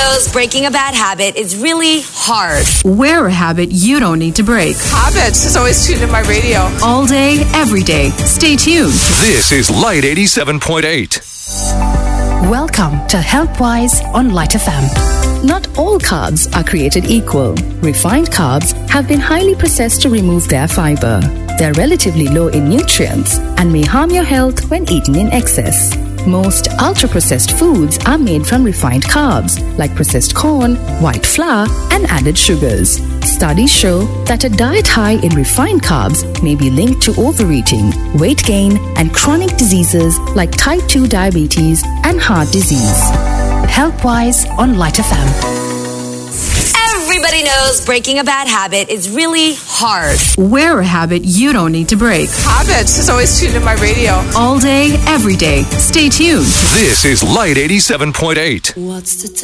knows breaking a bad habit is really hard. Wear a habit you don't need to break. Habits is always tuned in my radio. All day, every day. Stay tuned. This is Light 87.8. Welcome to Healthwise on Light FM. Not all carbs are created equal. Refined carbs have been highly processed to remove their fiber. They're relatively low in nutrients and may harm your health when eaten in excess. Most ultra-processed foods are made from refined carbs, like processed corn, white flour, and added sugars. Studies show that a diet high in refined carbs may be linked to overeating, weight gain, and chronic diseases like type 2 diabetes and heart disease. Healthwise on Light FM. Everybody knows breaking a bad habit is really hard. Wear a habit you don't need to break. Habits is always tuned in my radio. All day, every day. Stay tuned. This is Light 87.8. What's the